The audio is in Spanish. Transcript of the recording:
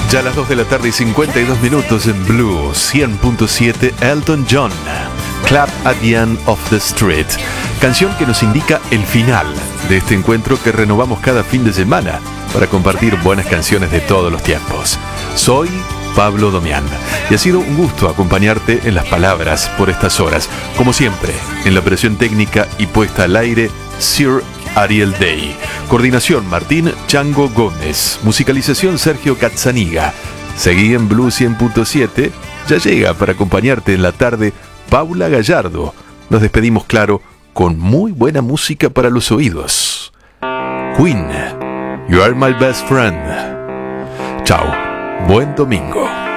Ya a las 2 de la tarde y 52 minutos en Blue 100.7, Elton John, Clap at the End of the Street, canción que nos indica el final de este encuentro que renovamos cada fin de semana para compartir buenas canciones de todos los tiempos. Soy Pablo Domián y ha sido un gusto acompañarte en las palabras por estas horas. Como siempre, en la operación técnica y puesta al aire, Sir Ariel Day. Coordinación Martín Chango Gómez. Musicalización Sergio Cazzaniga. Seguí en Blue 100.7. Ya llega para acompañarte en la tarde Paula Gallardo. Nos despedimos, claro, con muy buena música para los oídos. Queen, You Are My Best Friend. Chao. Buen domingo.